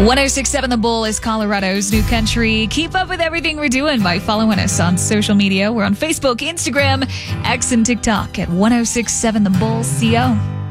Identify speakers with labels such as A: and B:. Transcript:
A: 1067 The Bull is Colorado's new country. Keep up with everything we're doing by following us on social media. We're on Facebook, Instagram, X, and TikTok at 1067 The Bull CO.